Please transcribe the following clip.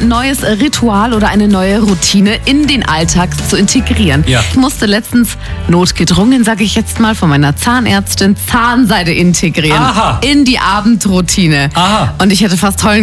neues Ritual oder eine neue Routine in den Alltag zu integrieren. Ja. Ich musste letztens notgedrungen, sage ich jetzt mal, von meiner Zahnärztin Zahnseide integrieren. Aha. In die Abendroutine. Aha. Und ich hätte fast heulen